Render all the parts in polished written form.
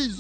entreprise.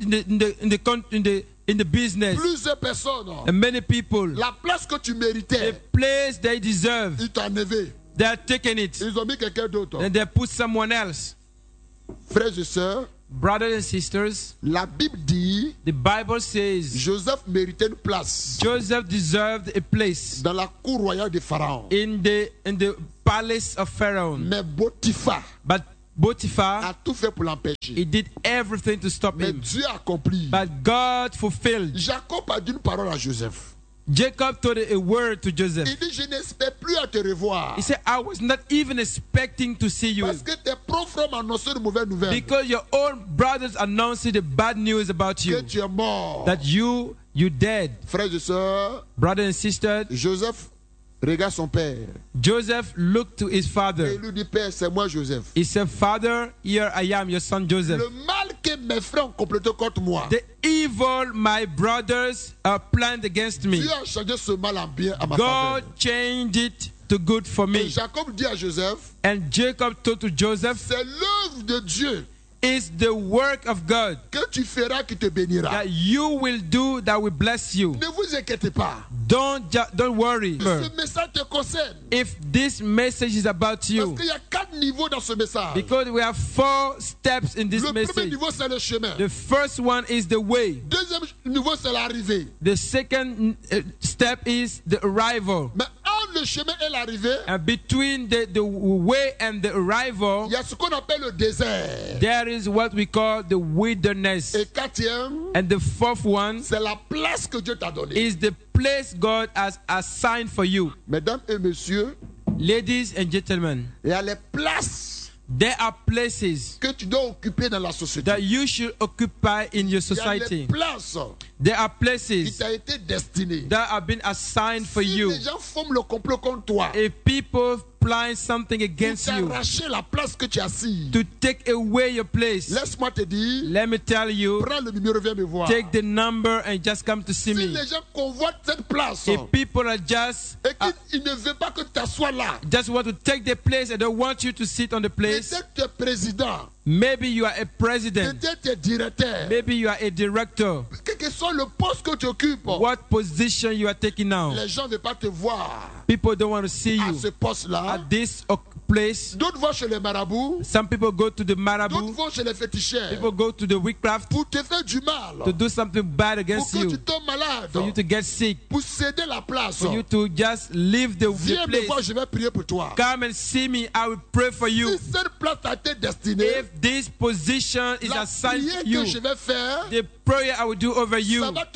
In the business. Plusieurs personnes. And many people. La place que tu méritais. The place they deserve. Ils t'ont enlevé. They are taking it. Ils ont mis quelqu'un d'autre. And they put someone else. Frères et sœurs. Brothers and sisters, la Bible dit, the Bible says, Joseph méritait une place. Joseph deserved a place dans la cour royale de Pharaon. In the palace of Pharaoh. Mais Potiphar, but Potiphar a tout fait pour l'empêcher. He did everything to stop Mais him. Dieu a accompli. But God fulfilled. Jacob a dit une parole à Joseph. Jacob told a word to Joseph. Il dit, je n'espère plus à te revoir. He said, I was not even expecting to see you. Parce que tes propres frères m'annonçaient de mauvaises nouvelles. Because your own brothers announced the bad news about you. Que tu es mort. That you dead. Frères et sœurs, brothers and sisters, Joseph regarde son père. Joseph looked to his father. Et il lui dit, Père, c'est moi Joseph. He said, Father, here I am, your son Joseph. Le mal que mes frères ont complété contre moi. The evil my brothers planned against me. Dieu a changé ce mal en bien à ma God changed it to good for me. Et Jacob dit à Joseph, and Jacob told to Joseph, c'est l'œuvre de Dieu. Is the work of God que tu feras qui te bénira. That you will do that will bless you. Ne vous inquiétez pas. Don't worry. Ce message te concerne. If this message is about you. Parce qu'il y a 4 niveaux dans ce message. Because we have 4 steps in this message. Le premier niveau c'est le chemin. The first one is the way. Deuxième niveau c'est l'arrivée. The second step is the arrival. Mais entre le chemin et l'arrivée, and between the way and the arrival, il y a ce qu'on appelle le désert. There is what we call the wilderness. Et quatrième, and the fourth one, c'est la place que Dieu t'a donnée. Is the place God has assigned for you. Mesdames et messieurs, ladies and gentlemen, il y a les places. There are places que tu dois occuper dans la société. That you should occupy in your society. Il y a les places. There are places qui t'a été destiné. That have been assigned for you. Si les gens forment le complot contre toi. If people plan something against you. Pour t'arracher la place que tu as assise. To take away your place. Laisse-moi te dire. Let me tell you. Prends le numéro, viens me voir. Take the number and just come to see me. Si les gens convoitent cette place. If people are just. Et qu'ils ne veulent pas que tu t'assoies là. Just want to take the place and don't want you to sit on the place. Peut-être tu es président. Maybe you are a president. Peut-être tu es directeur. Maybe you are a director. Quel que soit le poste que tu occupes. What position you are taking now. Les gens ne veulent pas te voir. People don't want to see you. À ce poste-là. At this place. D'autres vont chez les marabouts. Some people go to the marabouts. D'autres vont chez les féticheurs. People go to the witchcraft. Pour te faire du mal. To do something bad against you. Pour que tu tombes malade. For you to get sick. Pour céder la place. For you to just leave the Viens place. me voir, je vais prier pour toi. Come and see me. I will pray for you. Si cette place a été destinée. If this position is assigned to you. Que je vais faire, the prayer I will do over you. Ça va